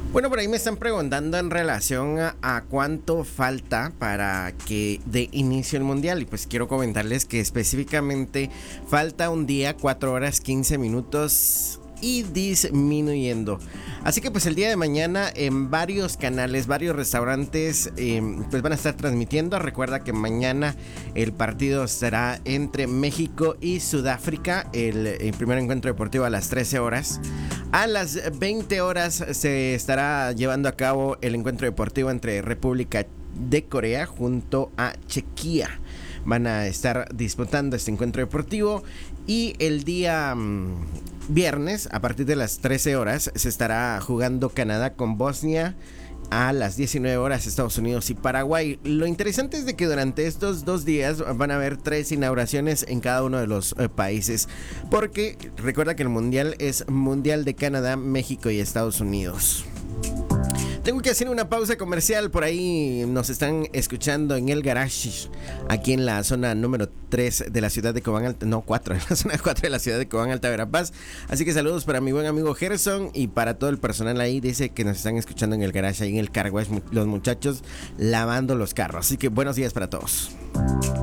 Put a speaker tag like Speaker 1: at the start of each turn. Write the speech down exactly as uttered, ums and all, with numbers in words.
Speaker 1: Bueno, por ahí me están preguntando en relación a, a cuánto falta para que dé inicio el mundial. Y pues quiero comentarles que específicamente falta un día, cuatro horas, quince minutos y disminuyendo. Así que pues el día de mañana en varios canales, varios restaurantes eh, pues van a estar transmitiendo. Recuerda que mañana el partido será entre México y Sudáfrica, el, el primer encuentro deportivo a las trece horas. A las veinte horas se estará llevando a cabo el encuentro deportivo entre República de Corea junto a Chequia. Van a estar disputando este encuentro deportivo y el día mmm, viernes a partir de las trece horas se estará jugando Canadá con Bosnia. A las diecinueve horas Estados Unidos y Paraguay. Lo interesante es de que durante estos dos días van a haber tres inauguraciones en cada uno de los eh, países, porque recuerda que el mundial es mundial de Canadá, México y Estados Unidos. Tengo que hacer una pausa comercial. Por ahí nos están escuchando en el garage, aquí en la zona número tres de la ciudad de Cobán Alta, no cuatro, en la zona cuatro de la ciudad de Cobán Alta, Verapaz. Así que saludos para mi buen amigo Gerson y para todo el personal ahí. Dice que nos están escuchando en el garage, ahí en el car wash, los muchachos lavando los carros. Así que buenos días para todos.